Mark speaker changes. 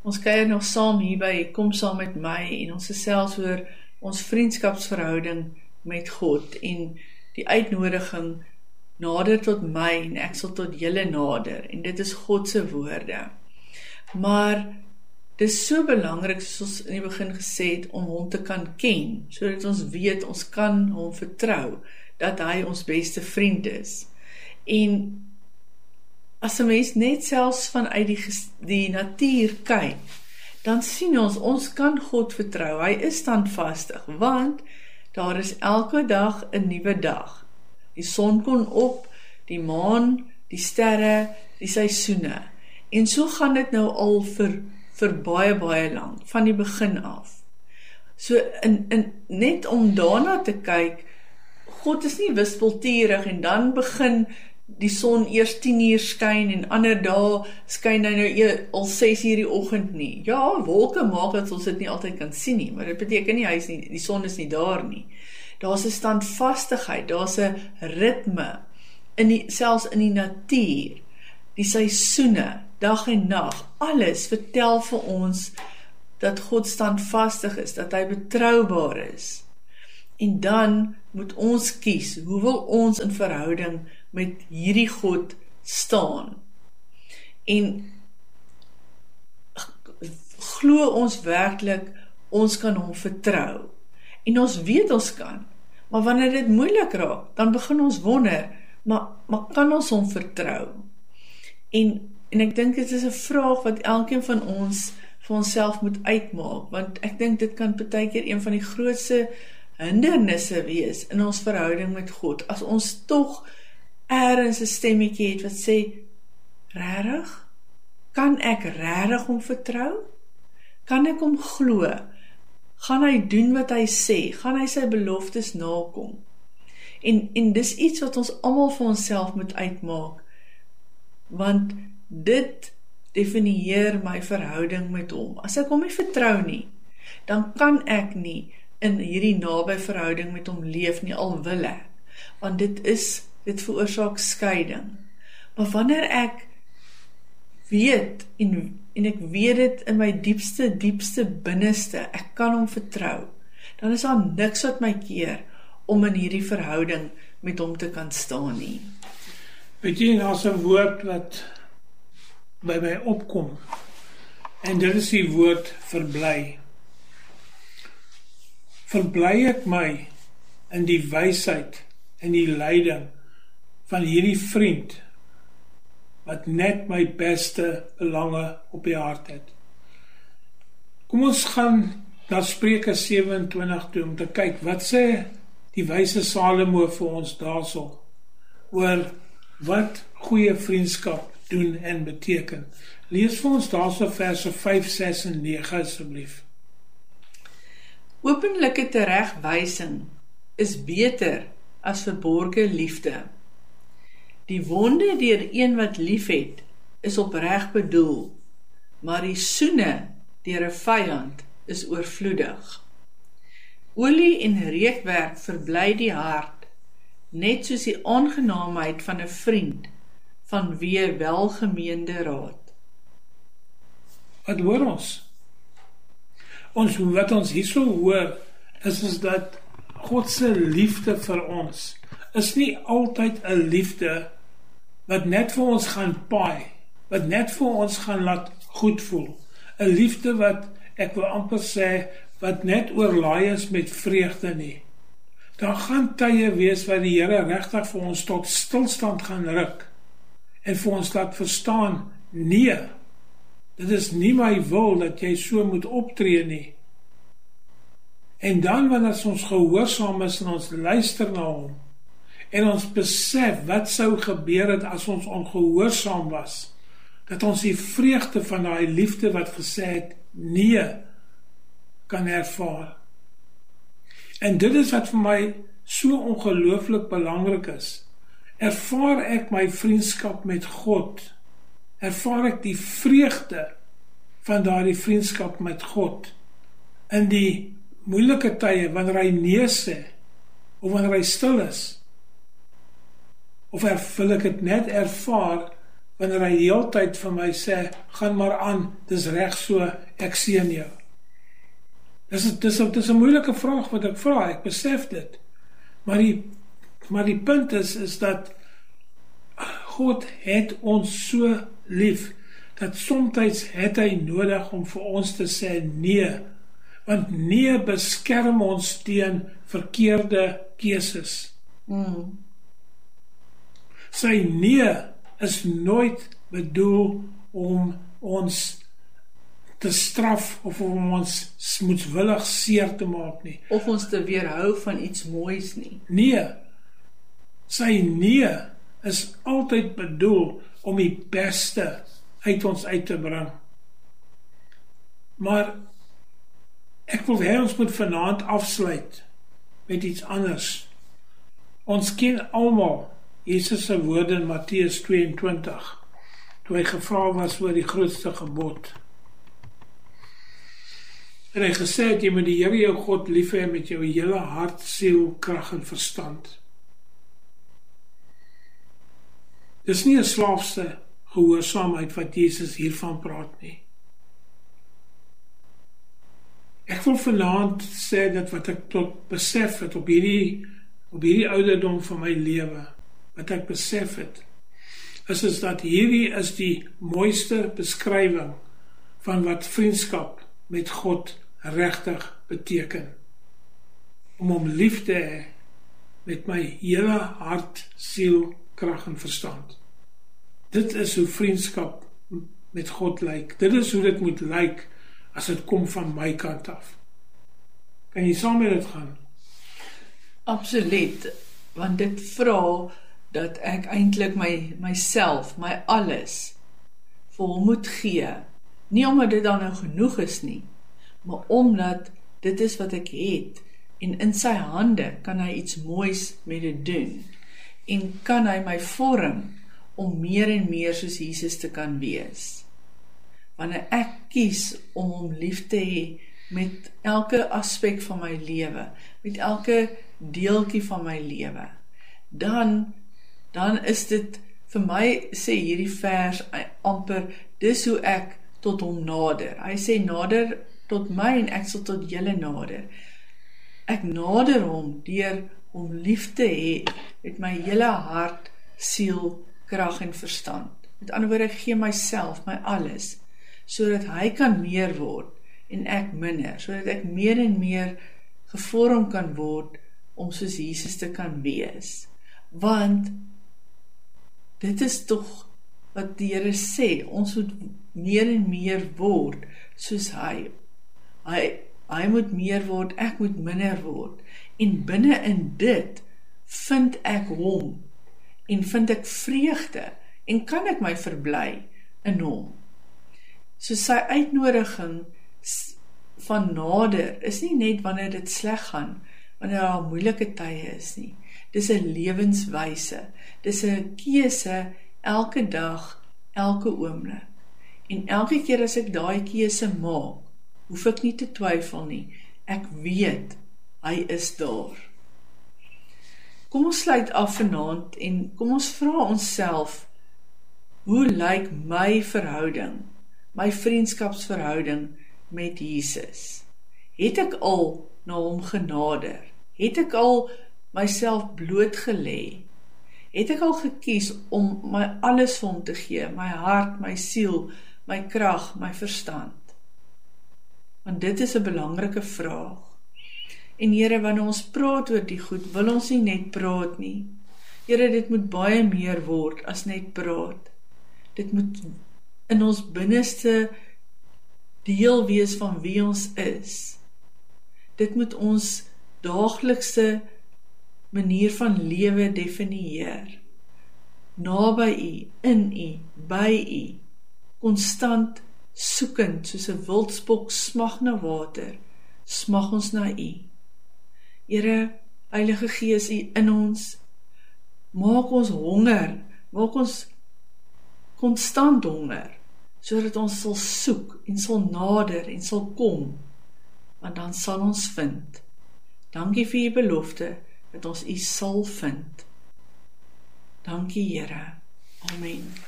Speaker 1: Ons kuier nog saam hierby, kom saam met my en ons gesels oor ons vriendskapsverhouding met God en die uitnodiging nader tot my en ek sal tot julle nader en dit is God se woorde. Maar dit is so belangrik soos ons in die begin gesê het om hom te kan ken, sodat ons weet ons kan hom vertrou, dat hy ons beste vriend is. En as 'n mens net selfs vanuit die natuur kyk, dan sien ons kan God vertrou, hy is standvastig, want daar is elke dag 'n nuwe dag. Die son kom op, die maan, die sterre, die seisoene. En so gaan dit nou al vir baie, baie lank, van die begin af. So, net om daarna te kyk, God is nie wispelturig en dan begin die son eers 10 uur skyn en ander dae skyn hy nou al 6 uur die oggend nie. Ja, wolke maak dat ons dit nie altyd kan sien nie, maar dit beteken nie, die son is nie daar nie. Daar's 'n standvastigheid, daar's 'n ritme, selfs in die natuur, die seisoene, dag en nag, alles vertel vir ons dat God standvastig is, dat hy betroubaar is. En dan moet ons kies, hoe wil ons in verhouding met hierdie God staan? En glo ons werklik, ons kan hom vertrou. En ons weet ons kan, maar wanneer dit moeilik raak, dan begin ons wonder, maar kan ons hom vertrou? En ek dink dit is 'n vraag wat elkeen van ons vir onsself moet uitmaak, want ek dink dit kan partykeer een van die grootste hindernisse wees in ons verhouding met God, as ons tog ergens 'n stemmetjie het wat sê, regtig? Kan ek regtig hom vertrou? Kan ek hom glo? Gaan hy doen wat hy sê? Gaan hy sy beloftes nakom? En dis iets wat ons almal vir onsself moet uitmaak, want dit definieer my verhouding met hom. As ek hom nie vertrou nie, dan kan ek nie in hierdie naby verhouding met hom leef nie, al wil ek, want dit veroorsaak skeiding. Maar wanneer ek weet, en ek weet dit in my diepste binneste, ek kan hom vertrou, dan is daar niks wat my keer om in hierdie verhouding met hom te kan staan nie.
Speaker 2: Weet jy, daar's 'n woord wat by my opkom, en dit is die woord verbly. Verbly ek my in die wysheid en die leiding van hierdie vriend wat net my beste belange op die hart het. Kom ons gaan na Spreuke 27 toe om te kyk, wat sê die wyse Salomo vir ons daarso oor wat goeie vriendskap doen en beteken. Lees vir ons daarso verse 5, 6 en 9 asseblief.
Speaker 1: Openlike teregwysing is beter as verborgde liefde. Die wonde deur een wat lief het, is opreg bedoel, maar die soene deur 'n vyand is oorvloedig. Olie en reukwerk verbly die hart, net soos die aangenaamheid van 'n vriend, van wie welgemeende raad.
Speaker 2: Wat hoor ons? Wat ons hierso hoor, is dat God se liefde vir ons is nie altyd 'n liefde wat net vir ons gaan paai, wat net vir ons gaan laat goed voel. 'n Liefde wat, ek wil amper sê, wat net oorlaai is met vreugde nie. Daar gaan tye wees waar die Here regtig vir ons tot stilstand gaan ruk en vir ons laat verstaan, nee, dit is nie my wil dat jy so moet optree nie. En dan wanneer ons gehoorsaam is en ons luister na hom, en ons besef wat sou gebeur het as ons ongehoorsaam was, dat ons die vreugde van daai liefde wat gesê het, nee, kan ervaar. En dit is wat vir my so ongelooflik belangrik is. Ervaar ek my vriendskap met God, ervaar ek die vreugde van daardie vriendskap met God, in die moeilike tye, wanneer hy nee sê, of wanneer hy stil is, of wil ek het net ervaar, wanneer hy die hele tyd vir my sê, gaan maar aan, dis reg so, ek seën jou. Dis 'n moeilike vraag wat ek vra, ek besef dit. Maar die punt is dat God het ons so lief, dat soms het hy nodig om vir ons te sê nee, want nee beskerm ons teen verkeerde keuses. Sy nee is nooit bedoel om ons te straf of om ons moedswillig seer te maak nie.
Speaker 1: Of ons te weerhou van iets moois nie.
Speaker 2: Nee, sy nee is altyd bedoel om die beste uit ons uit te bring. Maar ek wil hê ons moet vanaand afsluit met iets anders. Ons ken almal Jesus se woorde in Matteus 22, toe hy gevra was oor die grootste gebod. En hy gesê het, jy moet die Here jou God lief hê met jou hele hart, siel, krag en verstand. Dis nie 'n slaafse gehoorsaamheid wat Jesus hiervan praat nie. Ek wil vanaand sê dat wat ek tot besef het op hierdie ouderdom van my lewe, wat ek besef het, is dat hierdie is die mooiste beskrywing van wat vriendskap met God regtig beteken. Om hom lief te hê met my hele hart, siel, krag en verstand. Dit is hoe vriendskap met God lyk. Dit is hoe dit moet lyk as dit kom van my kant af. Kan jy saam met dit gaan?
Speaker 1: Absoluut, want dit vra dat ek eintlik myself, my alles vir hom moet gee. Nie omdat dit dan nou genoeg is nie, maar omdat dit is wat ek het, en in sy hande kan hy iets moois met dit doen, en kan hy my vorm om meer en meer soos Jesus te kan wees. Wanneer ek kies om hom lief te hê met elke aspek van my lewe, met elke deeltjie van my lewe, dan is dit, vir my sê hierdie vers amper, dis hoe ek tot hom nader. Hy sê nader tot my en ek sal tot julle nader. Ek nader hom deur hom lief te hê met my hele hart, siel, krag en verstand. Met ander woorde, ek gee myself, my alles, sodat hy kan meer word en ek minder, sodat ek meer en meer gevorm kan word om soos Jesus te kan wees. Want dit is tog wat die Here sê, ons moet meer en meer word soos hy. Hy moet meer word, ek moet minder word. En binne in dit vind ek hom en vind ek vreugde en kan ek my verbly in hom. So sy uitnodiging van nader is nie net wanneer dit sleg gaan, wanneer daar moeilike tye is nie. Dis 'n lewenswyse, dis 'n keuse elke dag, elke oomblik. En elke keer as ek daai keuse maak, hoef ek nie te twyfel nie. Ek weet, hy is daar. Kom ons sluit af vanaand en kom ons vra onsself, hoe lyk my verhouding, my vriendskapsverhouding met Jesus? Het ek al na hom genader? Het ek al myself blootgelê? Het ek al gekies om my alles vir hom te gee, my hart, my siel, my krag, my verstand? Want dit is 'n belangrike vraag. En Here, wanneer ons praat oor die goed, wil ons nie net praat nie. Here, dit moet baie meer word as net praat. Dit moet in ons binneste deel wees van wie ons is. Dit moet ons daaglikse manier van lewe definieer. Naby U, in U, by U, konstant soekend, soos 'n wildspok smag na water, smag ons na U. Here, Heilige Gees, U in ons, maak ons honger, maak ons konstant honger, sodat ons sal soek en sal nader en sal kom, want dan sal ons vind. Dankie vir U belofte, dat ons U sal vind. Dankie Here. Amen.